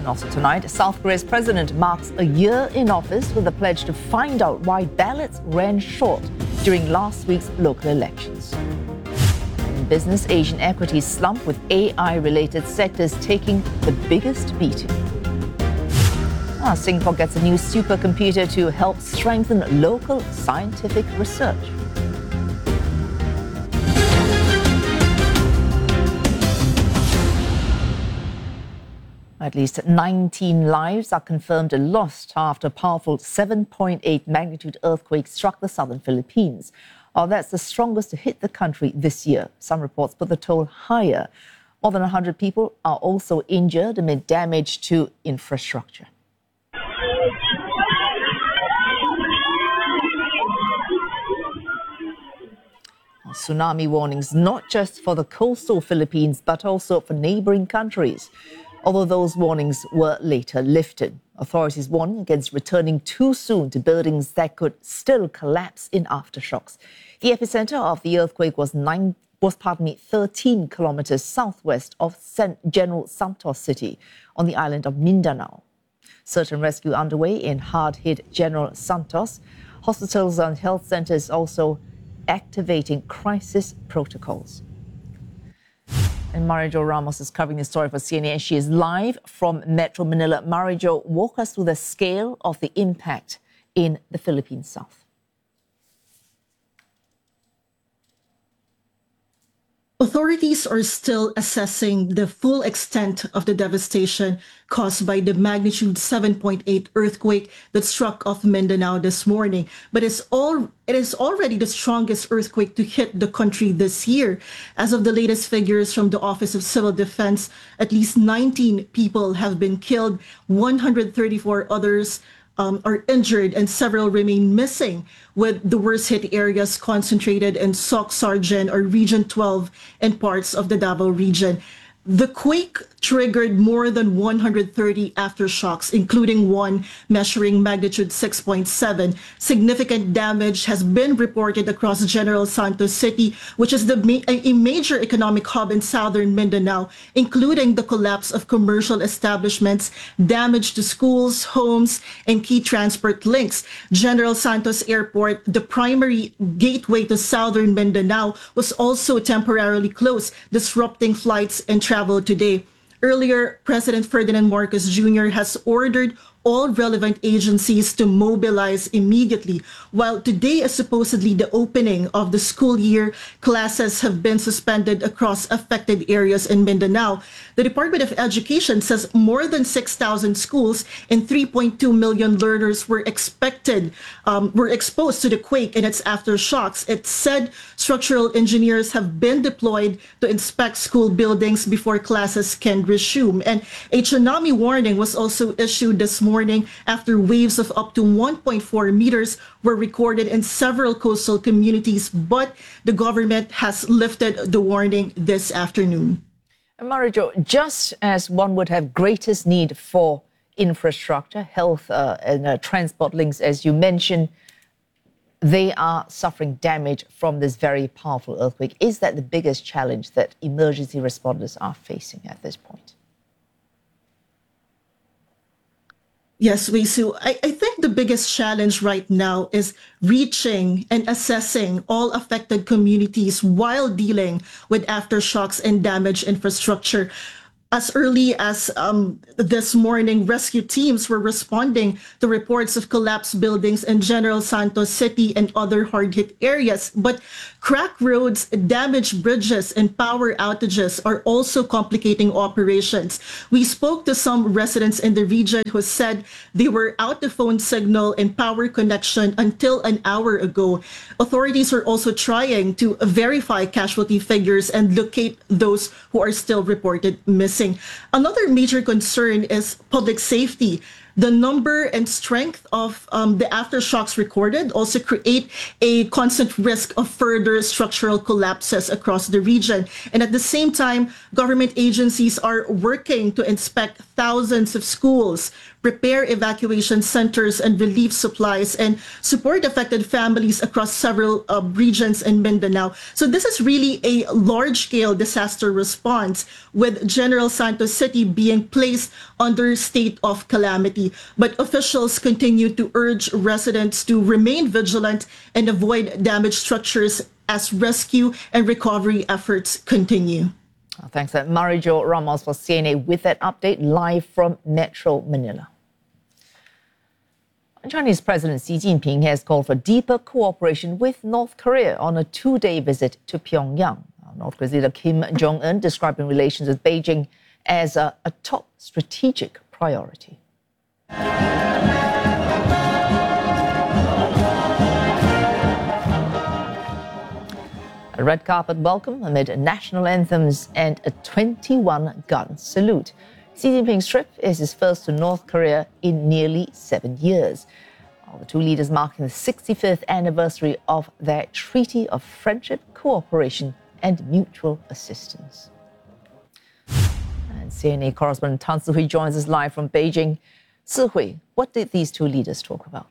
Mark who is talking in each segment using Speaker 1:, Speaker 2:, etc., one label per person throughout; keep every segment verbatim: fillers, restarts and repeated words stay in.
Speaker 1: Also tonight, South Korea's president marks a year in office with a pledge to find out why ballots ran short during last week's local elections. In business, Asian equities slump with A I-related sectors taking the biggest beating. Ah, Singapore gets a new supercomputer to help strengthen local scientific research. At least nineteen lives are confirmed lost after a powerful seven point eight magnitude earthquake struck the southern Philippines. Oh, that's the strongest to hit the country this year. Some reports put the toll higher. More than one hundred people are also injured amid damage to infrastructure. Tsunami warnings not just for the coastal Philippines but also for neighboring countries. Although those warnings were later lifted, authorities warn against returning too soon to buildings that could still collapse in aftershocks. The epicenter of the earthquake was nine was pardon me thirteen kilometers southwest of General Santos City on the island of Mindanao. Search and rescue underway in hard-hit General Santos. Hospitals and health centers also activating crisis protocols. And Marijo Ramos is covering the story for C N A. She is live from Metro Manila. Marijo, walk us through the scale of the impact in the Philippine South.
Speaker 2: Authorities are still assessing the full extent of the devastation caused by the magnitude seven point eight earthquake that struck off Mindanao this morning. But it's all, it is already the strongest earthquake to hit the country this year. As of the latest figures from the Office of Civil Defense, at least nineteen people have been killed, one hundred thirty-four others Um, are injured, and several remain missing, with the worst hit areas concentrated in Soc Sargen or Region twelve and parts of the Davao region. The quake triggered more than one hundred thirty aftershocks, including one measuring magnitude six point seven. Significant damage has been reported across General Santos City, which is the ma a major economic hub in southern Mindanao, including the collapse of commercial establishments, damage to schools, homes, and key transport links. General Santos Airport, the primary gateway to southern Mindanao, was also temporarily closed, disrupting flights and travel today. Earlier, President Ferdinand Marcos Junior has ordered all relevant agencies to mobilize immediately. While today is supposedly the opening of the school year, classes have been suspended across affected areas in Mindanao. The Department of Education says more than six thousand schools and three point two million learners were expected, um, were exposed to the quake and its aftershocks. It said structural engineers have been deployed to inspect school buildings before classes can resume. And a tsunami warning was also issued this morning after waves of up to one point four meters were recorded in several coastal communities, but the government has lifted the warning this afternoon.
Speaker 1: Marijo, just as one would have greatest need for infrastructure, health uh, and uh, transport links, as you mentioned, they are suffering damage from this very powerful earthquake. Is that the biggest challenge that emergency responders are facing at this point?
Speaker 2: Yes, Wesu. I, I think the biggest challenge right now is reaching and assessing all affected communities while dealing with aftershocks and damaged infrastructure. As early as um, this morning, rescue teams were responding to reports of collapsed buildings in General Santos City and other hard-hit areas. But cracked roads, damaged bridges, and power outages are also complicating operations. We spoke to some residents in the region who said they were out of phone signal and power connection until an hour ago. Authorities are also trying to verify casualty figures and locate those who are still reported missing. Another major concern is public safety. the number and strength of um, the aftershocks recorded also create a constant risk of further structural collapses across the region. And at the same time, government agencies are working to inspect thousands of schools, prepare evacuation centers and relief supplies, and support affected families across several uh, regions in Mindanao. So this is really a large-scale disaster response, with General Santos City being placed under state of calamity. But officials continue to urge residents to remain vigilant and avoid damaged structures as rescue and recovery efforts continue.
Speaker 1: Thanks, Marijo Ramos for C N A with that update live from Metro Manila. Chinese President Xi Jinping has called for deeper cooperation with North Korea on a two-day visit to Pyongyang. North Korea's leader Kim Jong-un describing relations with Beijing as a, a top strategic priority. A red carpet welcome amid national anthems and a twenty-one gun salute. Xi Jinping's trip is his first to North Korea in nearly seven years. All the two leaders marking the sixty-fifth anniversary of their Treaty of Friendship, Cooperation and Mutual Assistance. And C N A correspondent Tan Sihui joins us live from Beijing. Sihui, what did these two leaders talk about?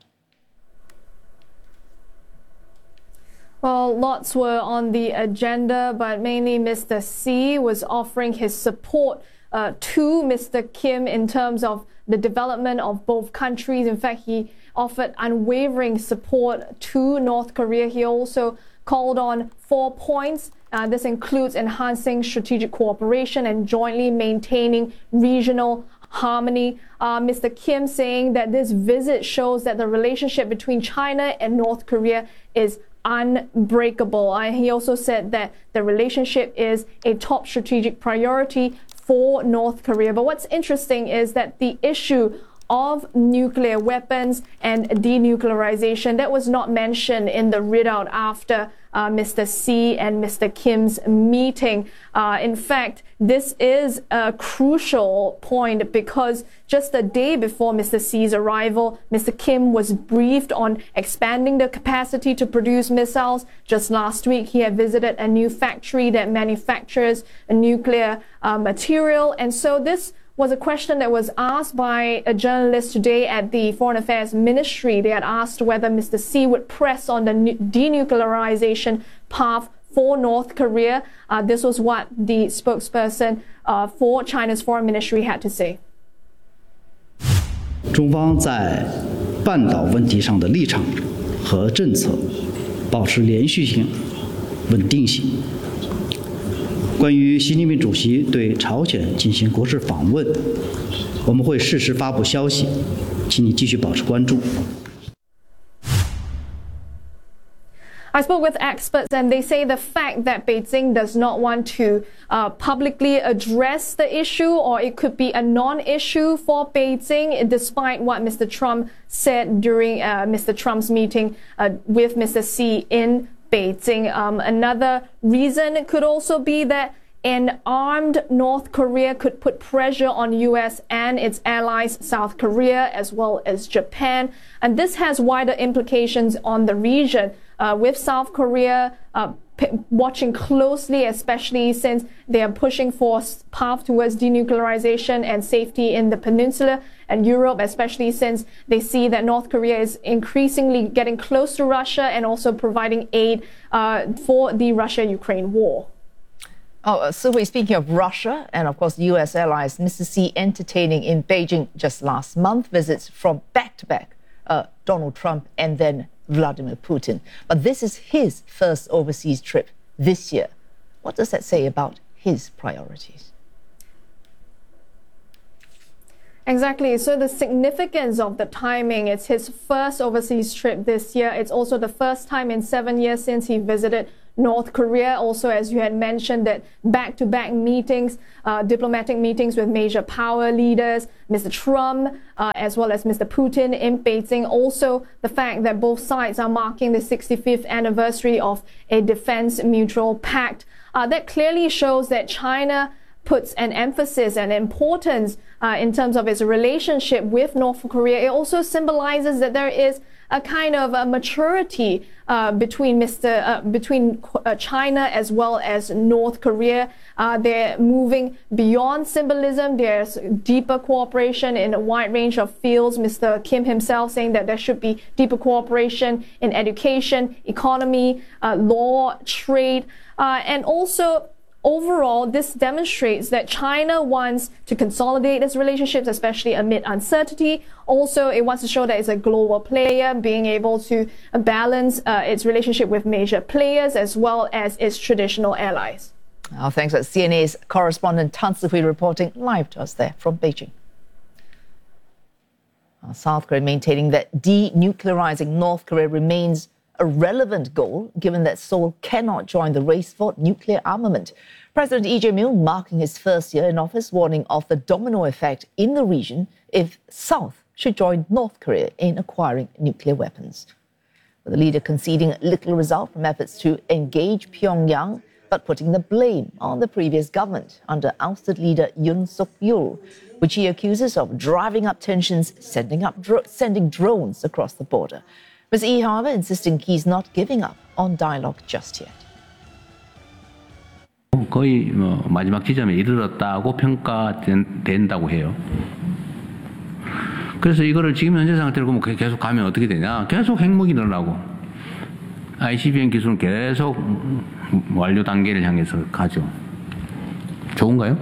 Speaker 3: Well, lots were on the agenda, but mainly Mister Xi was offering his support uh, to Mister Kim in terms of the development of both countries. In fact, he offered unwavering support to North Korea. He also called on four points. Uh, this includes enhancing strategic cooperation and jointly maintaining regional harmony. Uh, Mister Kim saying that this visit shows that the relationship between China and North Korea is unbreakable. Uh, he also said that the relationship is a top strategic priority for North Korea. But what's interesting is that the issue of nuclear weapons and denuclearization, that was not mentioned in the readout after uh, Mister Xi and Mister Kim's meeting. Uh, in fact, this is a crucial point because just a day before Mister Xi's arrival, Mister Kim was briefed on expanding the capacity to produce missiles. Just last week, he had visited a new factory that manufactures a nuclear uh, material. And so this was a question that was asked by a journalist today at the Foreign Affairs Ministry. They had asked whether Mister Xi would press on the denuclearization path for North Korea. Uh, this was what the spokesperson uh, for China's Foreign Ministry had to say.
Speaker 4: 中方在半岛问题上的立场和政策保持连续性、稳定性。关于习近平主席对朝鲜进行国事访问，我们会适时发布消息，请你继续保持关注。
Speaker 3: I spoke with experts and they say the fact that Beijing does not want to uh, publicly address the issue, or it could be a non-issue for Beijing, despite what Mister Trump said during uh, Mister Trump's meeting uh, with Mister Xi in Beijing. Um, another reason could also be that an armed North Korea could put pressure on U S and its allies, South Korea, as well as Japan. And this has wider implications on the region, uh, with South Korea uh, watching closely, especially since they are pushing for a path towards denuclearization and safety in the peninsula, and Europe, especially since they see that North Korea is increasingly getting close to Russia and also providing aid uh, for the Russia-Ukraine war.
Speaker 1: Oh, so we're speaking of Russia and, of course, U S allies. Mister Xi entertaining in Beijing just last month visits from back-to-back uh, Donald Trump and then Vladimir Putin. But this is his first overseas trip this year. What does that say about his priorities?
Speaker 3: Exactly. So the significance of the timing, it's his first overseas trip this year. It's also the first time in seven years since he visited North Korea. Also, as you had mentioned, that back-to-back meetings, uh, diplomatic meetings with major power leaders, Mister Trump, uh, as well as Mister Putin in Beijing. Also, the fact that both sides are marking the sixty-fifth anniversary of a defense mutual pact. Uh, that clearly shows that China puts an emphasis and importance uh, in terms of its relationship with North Korea. It also symbolizes that there is a kind of a maturity uh, between Mister Uh, between uh, China as well as North Korea. Uh, they're moving beyond symbolism. There's deeper cooperation in a wide range of fields. Mister Kim himself saying that there should be deeper cooperation in education, economy, uh, law, trade, uh, and also overall, this demonstrates that China wants to consolidate its relationships, especially amid uncertainty. Also, it wants to show that it's a global player, being able to balance uh, its relationship with major players as well as its traditional allies.
Speaker 1: Our thanks to C N A's correspondent Tan Si-hui reporting live to us there from Beijing. Well, South Korea maintaining that denuclearizing North Korea remains a relevant goal, given that Seoul cannot join the race for nuclear armament. President Lee Jae-myung, marking his first year in office, warning of the domino effect in the region if South should join North Korea in acquiring nuclear weapons. With the leader conceding little result from efforts to engage Pyongyang, but putting the blame on the previous government under ousted leader Yoon Suk-yeol, which he accuses of driving up tensions, sending, up dro- sending drones across the border. Miz Lee, however, insisting he's not giving up on dialogue just yet.
Speaker 5: 거의 뭐 마지막 지점에 이르렀다고 평가된다고 해요. 그래서 이거를 지금 현재 상태로 보면 계속 가면 어떻게 되냐? 계속 핵무기 늘어나고 아이씨비엠 기술은 계속 완료 단계를 향해서 가죠. 좋은가요?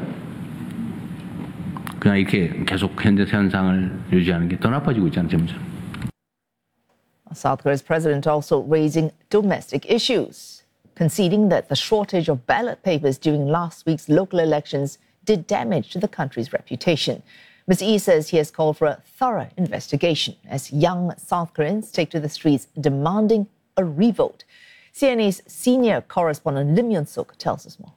Speaker 5: 그냥 이렇게 계속 현재 현상을 유지하는 게 더 나빠지고 있잖아요, 점점.
Speaker 1: South Korea's president also raising domestic issues, conceding that the shortage of ballot papers during last week's local elections did damage to the country's reputation. Mister Lee says he has called for a thorough investigation as young South Koreans take to the streets demanding a revote. C N A's senior correspondent Lim Yun-suk tells us more.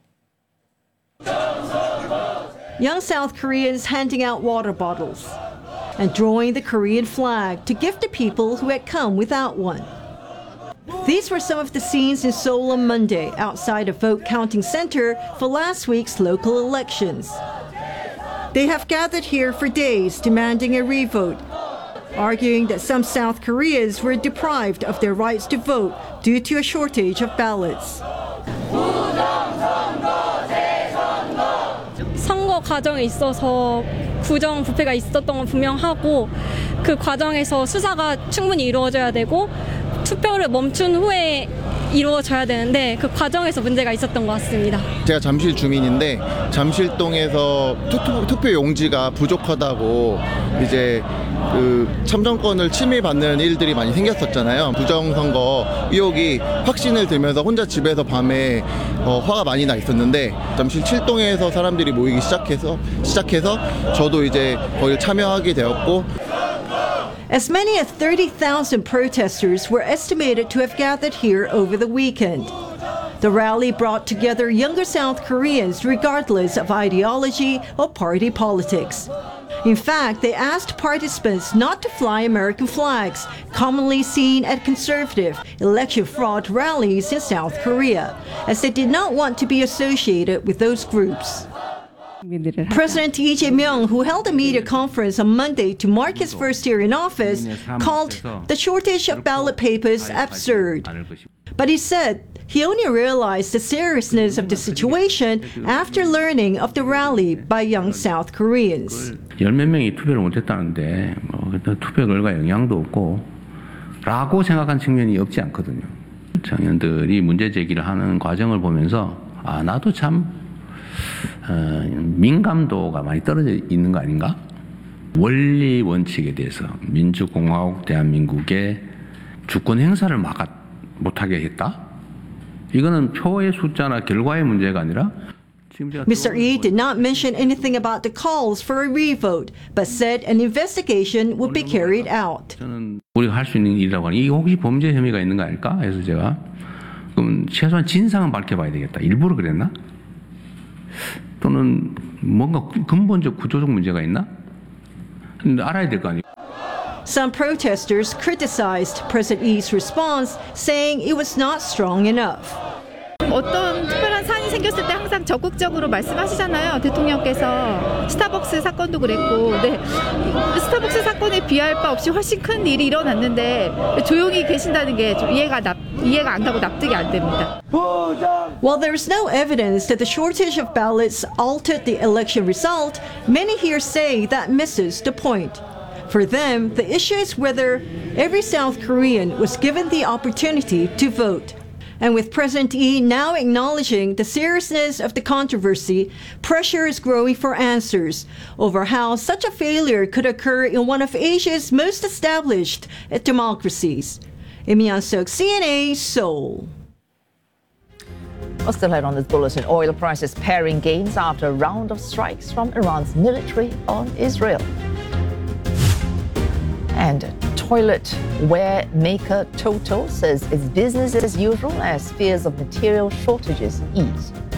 Speaker 6: Young South Koreans handing out water bottles and drawing the Korean flag to give to people who had come without one. These were some of the scenes in Seoul on Monday outside a vote counting center for last week's local elections. They have gathered here for days demanding a revote, arguing that some South Koreans were deprived of their rights to vote due to a shortage of ballots.
Speaker 7: 선거 과정에 있어서 부정 부패가 있었던 건 분명하고 그 과정에서 수사가 충분히 이루어져야 되고 투표를 멈춘 후에 이루어져야 되는데 그 과정에서 문제가 있었던 것 같습니다.
Speaker 8: 제가 잠실 주민인데 잠실동에서 투표, 투표 용지가 부족하다고 이제 그 참정권을 침해받는 일들이 많이 생겼었잖아요. 부정선거 의혹이 확신을 들면서 혼자 집에서 밤에 어, 화가 많이 나 있었는데 잠실 칠동에서 사람들이 모이기 시작해서 시작해서 저도 이제 거기 참여하게 되었고.
Speaker 6: As many as thirty thousand protesters were estimated to have gathered here over the weekend. The rally brought together younger South Koreans regardless of ideology or party politics. In fact, they asked participants not to fly American flags, commonly seen at conservative election fraud rallies in South Korea, as they did not want to be associated with those groups. President Lee Jae-myung, who held a media conference on Monday to mark his first year in office, called the shortage of ballot papers absurd. But he said he only realized the seriousness of the situation after learning of the rally by young South Koreans.
Speaker 5: 열 몇 명이 투표를 못했다는데 뭐 투표 결과 영향도 없고 라고 생각한 측면이 없지 않거든요. 청년들이 문제 제기를 하는 과정을 보면서 아 나도 참 어, 민감도가 많이 떨어져 있는 거 아닌가? 원리 원칙에 대해서 민주공화국 대한민국의 주권 행사를 막아 못하게 했다? 이거는 표의 숫자나 결과의 문제가 아니라
Speaker 6: Mister Lee did not mention anything about the calls for a revote, but said an investigation would be carried out.
Speaker 5: 저는 우리가 할 수 있는 일이라고 하는 이게 혹시 범죄 혐의가 있는 거 아닐까? 해서 제가 그럼 최소한 진상은 밝혀봐야 되겠다. 일부러 그랬나? 또는 뭔가 근본적 구조적 문제가 있나? 알아야 될 거 아니에요.
Speaker 6: Some protesters criticized President Lee's response, saying it was not strong enough.
Speaker 9: 어떤 특별한 상이 사건이 생겼을 때 항상 적극적으로 말씀하시잖아요. 대통령께서 스타벅스 사건도 그랬고, 네. 스타벅스 사건에 비할 바 없이 훨씬 큰 일이 일어났는데 조용히 계신다는 게 좀 이해가 납, 이해가 안 가고 납득이 안 됩니다.
Speaker 6: While there is no evidence that the shortage of ballots altered the election result, many here say that misses the point. For them, the issue is whether every South Korean was given the opportunity to vote. And with President Lee now acknowledging the seriousness of the controversy, pressure is growing for answers over how such a failure could occur in one of Asia's most established democracies. Im Yan-seok, C N A, Seoul.
Speaker 1: Well, still ahead on this bulletin, oil prices paring gains after a round of strikes from Iran's military on Israel. And toilet wear maker Toto says it's business as usual as fears of material shortages ease.